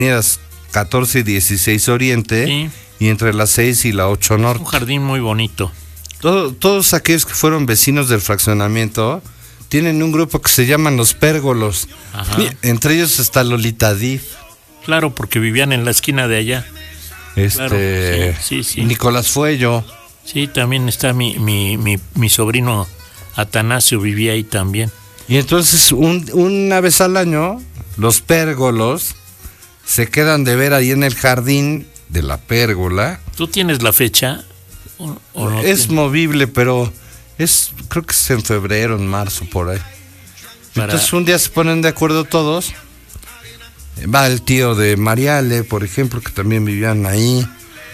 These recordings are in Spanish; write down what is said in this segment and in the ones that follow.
avenidas 14 y 16 Oriente, Sí. y entre la 6 y la 8 Norte. Un jardín muy bonito. Todos aquellos que fueron vecinos del fraccionamiento tienen un grupo que se llaman Los Pérgolos. Ajá. Entre ellos está Lolita Dif, Claro, porque vivían en la esquina de allá. Claro, sí. Nicolás Fuello. Sí, también está mi sobrino Atanasio, vivía ahí también. Y entonces una vez al año los pérgolos se quedan de ver ahí en el jardín de la pérgola. ¿Tú tienes la fecha? ¿O no Es tienes? movible, pero creo que es en febrero, en marzo, por ahí. Entonces un día se ponen de acuerdo todos. Va el tío de Mariale, por ejemplo, que también vivían ahí.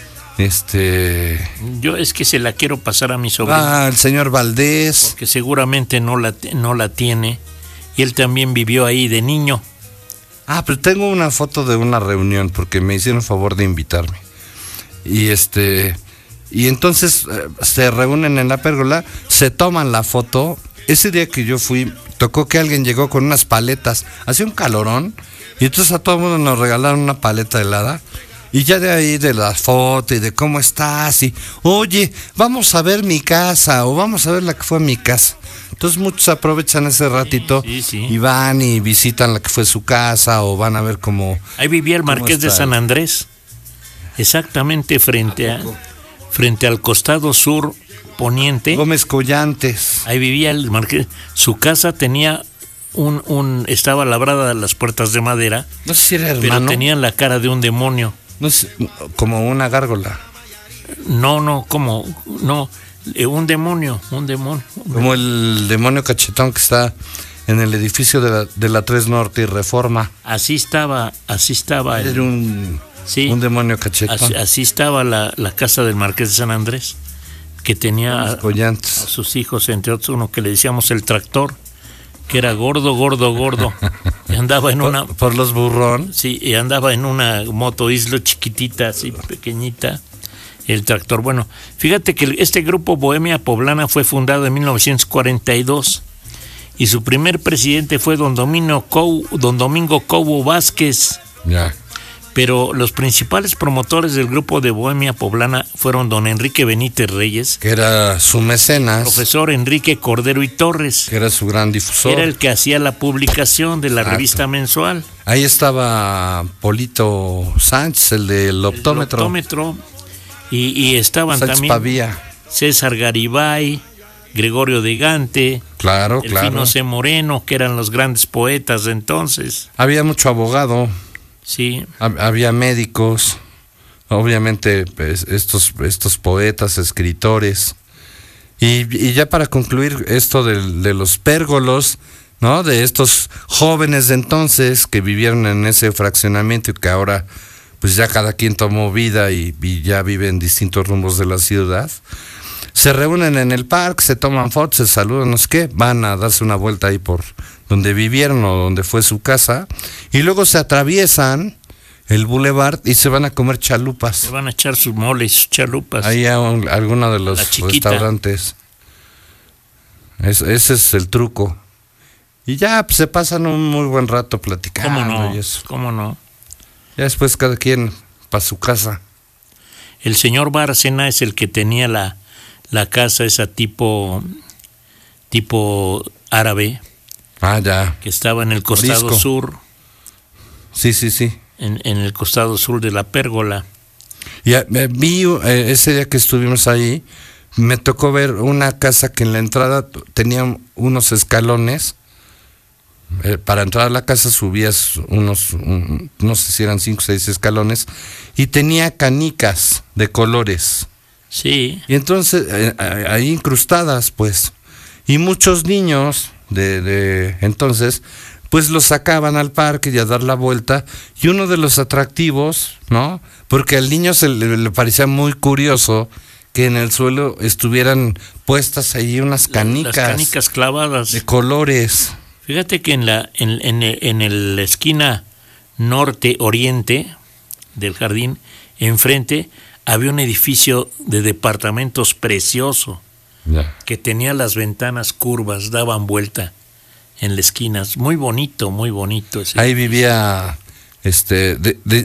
Yo es que se la quiero pasar a mi sobrino. Va el señor Valdés. Porque seguramente no la tiene. Y él también vivió ahí de niño. Pero tengo una foto de una reunión porque me hicieron favor de invitarme. Y entonces se reúnen en la pérgola, se toman la foto. Ese día que yo fui, tocó que alguien llegó con unas paletas. Hacía un calorón. Y entonces a todo el mundo nos regalaron una paleta helada. Y ya de ahí de la foto y de cómo estás. Y, oye, vamos a ver mi casa. O vamos a ver la que fue mi casa. Entonces muchos aprovechan ese ratito Sí. y van y visitan la que fue su casa. O van a ver cómo... Ahí vivía el Marqués de San Andrés. Exactamente frente al costado sur poniente. Gómez Collantes. Ahí vivía el Marqués. Su casa tenía estaba labrada las puertas de madera, No sé si era hermano. pero tenían la cara de un demonio. No sé, como una gárgola. Un demonio. Como el demonio cachetón que está en el edificio de la 3 Norte y Reforma. Así estaba. Era un demonio cachetón. Así estaba la casa del Marqués de San Andrés, que tenía a sus hijos, entre otros uno que le decíamos el tractor, que era gordo. Y andaba en por los burrón. Sí, y andaba en una moto Islo chiquitita, así pequeñita, el tractor. Bueno, fíjate que este grupo Bohemia Poblana fue fundado en 1942 y su primer presidente fue don Domingo Cobo Vázquez. Ya. Pero los principales promotores del grupo de Bohemia Poblana fueron don Enrique Benítez Reyes, Que era su mecenas. profesor Enrique Cordero y Torres, Que era su gran difusor. era el que hacía la publicación de la revista mensual. Ahí estaba Polito Sánchez, el del optómetro. Y estaban Sánchez también Pavía. César Garibay, Gregorio de Gante, Claro. Delfino C. Moreno, que eran los grandes poetas de entonces. Había mucho abogado. Sí, Había médicos. Obviamente pues, estos poetas, escritores. Y ya para concluir esto de los pérgolos, ¿no? De estos jóvenes de entonces que vivieron en ese fraccionamiento y que ahora pues ya cada quien tomó vida y ya vive en distintos rumbos de la ciudad. Se reúnen en el parque, se toman fotos, se saludan, no sé qué, van a darse una vuelta ahí por donde vivieron o donde fue su casa, y luego se atraviesan el boulevard y se van a comer chalupas. se van a echar sus moles y sus chalupas. Ahí a alguno de La los chiquita. restaurantes. Ese es el truco. Y ya pues, se pasan un muy buen rato platicando y eso. ¿Cómo no? Ya después cada quien para su casa. El señor Bárcena es el que tenía la casa esa tipo árabe, Ya. que estaba en el costado Morisco. sur, Sí. en el costado sur de la pérgola. Y vi ese día que estuvimos ahí, me tocó ver una casa que en la entrada tenía unos escalones. Para entrar a la casa subías no sé si eran 5 o 6 escalones, y tenía canicas de colores. Sí, Y entonces, ahí incrustadas, pues. Y muchos niños de entonces, pues los sacaban al parque y a dar la vuelta. Y uno de los atractivos, ¿no? Porque al niño le parecía muy curioso que en el suelo estuvieran puestas ahí unas canicas. las canicas clavadas. De colores. Fíjate que en la esquina norte-oriente del jardín, enfrente, había un edificio de departamentos precioso, que tenía las ventanas curvas, daban vuelta en la esquina. Muy bonito ese. Ahí vivía